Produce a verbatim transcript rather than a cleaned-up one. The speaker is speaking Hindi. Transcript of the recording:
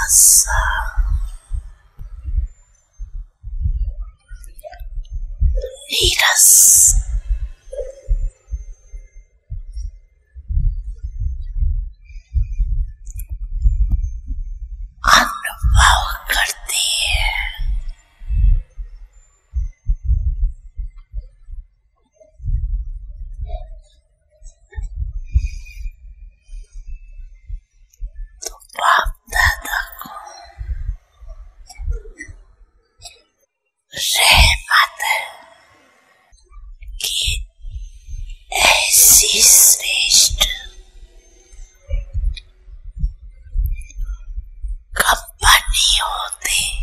सा नीरस अनुभव करती है। तो बाप दादा को रहमत है कि ऐसी श्रेष्ठ कंपनी होती